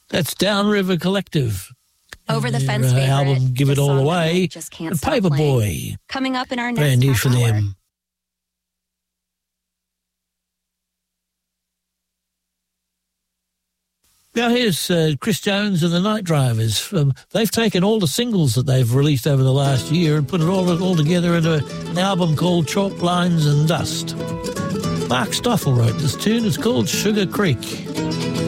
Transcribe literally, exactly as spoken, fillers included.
That's Downriver Collective. Over the Their, Fence uh, favorite. album Give the It All song that Away. I just can't And stop playing. Paperboy. Coming up in our next Brand new half for hour. them. Now here's uh, Chris Jones and the Night Drivers. Um, they've taken all the singles that they've released over the last year and put it all, all together into an album called Chalk Lines and Dust. Mark Stoffel wrote this tune. It's called Sugar Creek.